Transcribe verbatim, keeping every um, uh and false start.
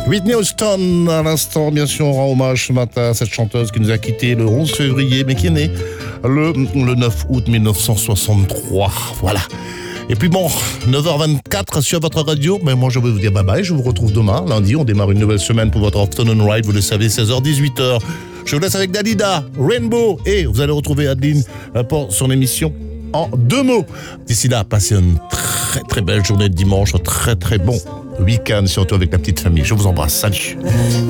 Whitney Houston, à l'instant, bien sûr, on rend hommage ce matin à cette chanteuse qui nous a quittés le onze février, mais qui est née le, le neuf août mille neuf cent soixante-trois. Voilà. Et puis bon, neuf heures vingt-quatre sur votre radio, mais moi je vais vous dire bye bye, je vous retrouve demain, lundi, on démarre une nouvelle semaine pour votre Afternoon Ride, vous le savez, seize heures dix-huit heures. Je vous laisse avec Dalida, Rainbow, et vous allez retrouver Adeline pour son émission en deux mots. D'ici là, passez une très très belle journée de dimanche, un très très bon week-end, surtout avec la petite famille. Je vous embrasse, salut.